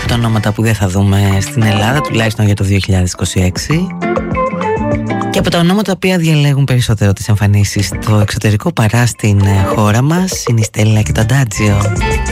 τα ονόματα που δεν θα δούμε στην Ελλάδα, τουλάχιστον για το 2026. Και από τα ονόματα τα οποία διαλέγουν περισσότερο τις εμφανίσεις στο εξωτερικό παρά στην χώρα μας είναι η Στέλλα και το Αντάτζιο.